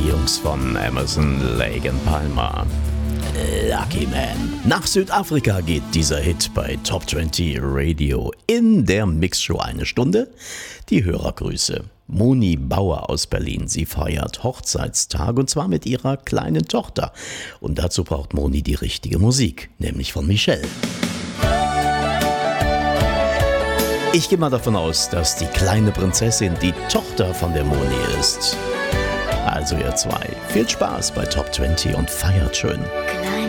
Die Jungs von Emerson, Lake & Palmer. Lucky Man. Nach Südafrika geht dieser Hit bei Top 20 Radio. In der Mixshow eine Stunde. Die Hörergrüße. Moni Bauer aus Berlin. Sie feiert Hochzeitstag und zwar mit ihrer kleinen Tochter. Und dazu braucht Moni die richtige Musik, nämlich von Michelle. Ich gehe mal davon aus, dass die kleine Prinzessin die Tochter von der Moni ist. Also ihr zwei, viel Spaß bei Top 20 und feiert schön.